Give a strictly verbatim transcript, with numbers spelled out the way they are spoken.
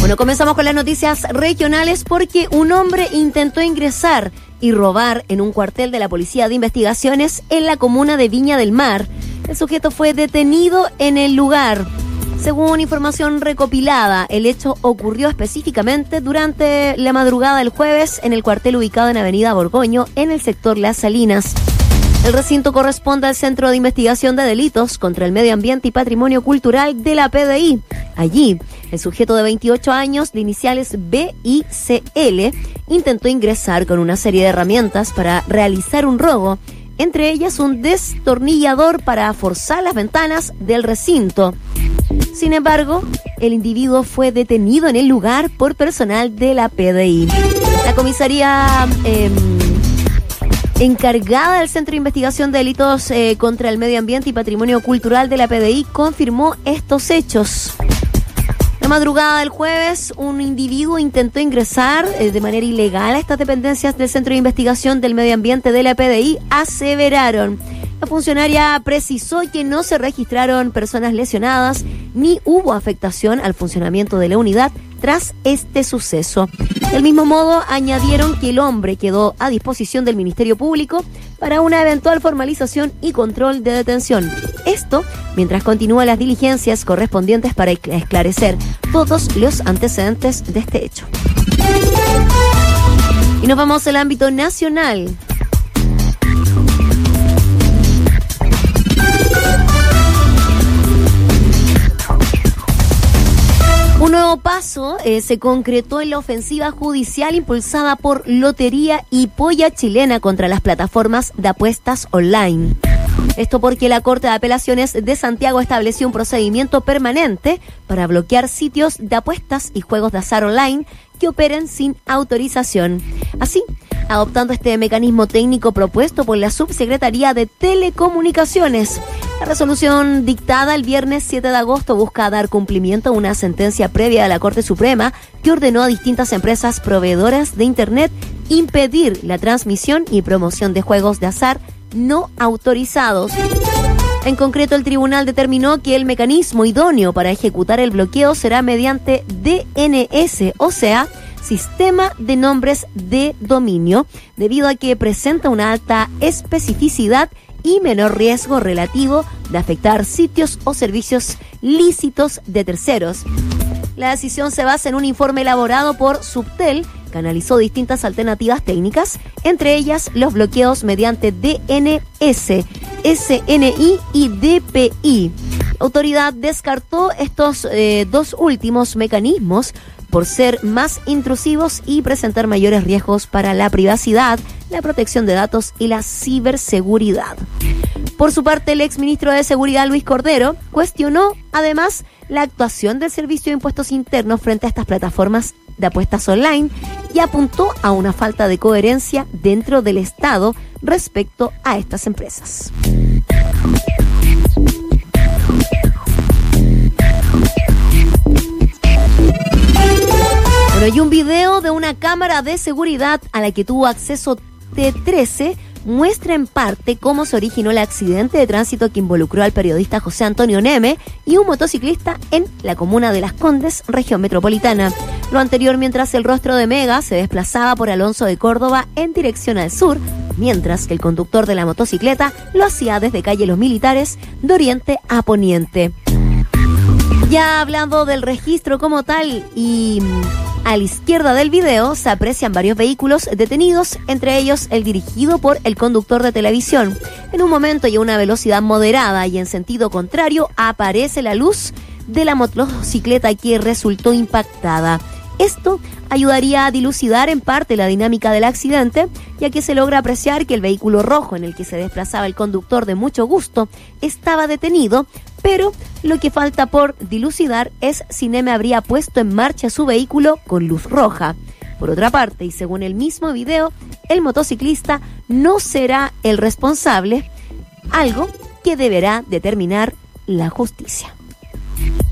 Bueno, comenzamos con las noticias regionales porque un hombre intentó ingresar y robar en un cuartel de la Policía de Investigaciones en la comuna de Viña del Mar. El sujeto fue detenido en el lugar. Según información recopilada, el hecho ocurrió específicamente durante la madrugada del jueves en el cuartel ubicado en Avenida Borgoño, en el sector Las Salinas. El recinto corresponde al Centro de Investigación de Delitos contra el Medio Ambiente y Patrimonio Cultural de la P D I. Allí, el sujeto de veintiocho años, de iniciales B I C L, intentó ingresar con una serie de herramientas para realizar un robo, entre ellas un destornillador para forzar las ventanas del recinto. Sin embargo, el individuo fue detenido en el lugar por personal de la P D I. La comisaría Eh, encargada del Centro de Investigación de Delitos eh, contra el Medio Ambiente y Patrimonio Cultural de la P D I confirmó estos hechos. La madrugada del jueves, un individuo intentó ingresar eh, de manera ilegal a estas dependencias del Centro de Investigación del Medio Ambiente de la P D I, aseveraron. La funcionaria precisó que no se registraron personas lesionadas ni hubo afectación al funcionamiento de la unidad tras este suceso. Del mismo modo, añadieron que el hombre quedó a disposición del Ministerio Público para una eventual formalización y control de detención. Esto mientras continúan las diligencias correspondientes para esclarecer todos los antecedentes de este hecho. Y nos vamos al ámbito nacional. Un nuevo paso eh, se concretó en la ofensiva judicial impulsada por Lotería y Polla Chilena contra las plataformas de apuestas online. Esto porque la Corte de Apelaciones de Santiago estableció un procedimiento permanente para bloquear sitios de apuestas y juegos de azar online que operen sin autorización. Así, adoptando este mecanismo técnico propuesto por la Subsecretaría de Telecomunicaciones, la resolución dictada el viernes siete de agosto busca dar cumplimiento a una sentencia previa de la Corte Suprema que ordenó a distintas empresas proveedoras de Internet impedir la transmisión y promoción de juegos de azar no autorizados. En concreto, el tribunal determinó que el mecanismo idóneo para ejecutar el bloqueo será mediante D N S, o sea, Sistema de Nombres de Dominio, debido a que presenta una alta especificidad y menor riesgo relativo de afectar sitios o servicios lícitos de terceros. La decisión se basa en un informe elaborado por Subtel, que analizó distintas alternativas técnicas, entre ellas los bloqueos mediante D N S, S N I y D P I. La autoridad descartó estos eh, dos últimos mecanismos por ser más intrusivos y presentar mayores riesgos para la privacidad, la protección de datos y la ciberseguridad. Por su parte, el exministro de Seguridad, Luis Cordero, cuestionó además la actuación del Servicio de Impuestos Internos frente a estas plataformas de apuestas online y apuntó a una falta de coherencia dentro del Estado respecto a estas empresas. Bueno, y un video de una cámara de seguridad a la que tuvo acceso T trece muestra en parte cómo se originó el accidente de tránsito que involucró al periodista José Antonio Neme y un motociclista en la comuna de Las Condes, región metropolitana. Lo anterior mientras el rostro de Mega se desplazaba por Alonso de Córdoba en dirección al sur, mientras que el conductor de la motocicleta lo hacía desde calle Los Militares, de oriente a poniente. Ya hablando del registro como tal y a la izquierda del video se aprecian varios vehículos detenidos, entre ellos el dirigido por el conductor de televisión. En un momento y a una velocidad moderada y en sentido contrario aparece la luz de la motocicleta que resultó impactada. Esto ayudaría a dilucidar en parte la dinámica del accidente, ya que se logra apreciar que el vehículo rojo en el que se desplazaba el conductor de mucho gusto estaba detenido, pero lo que falta por dilucidar es si Neme habría puesto en marcha su vehículo con luz roja. Por otra parte, y según el mismo video, el motociclista no será el responsable, algo que deberá determinar la justicia.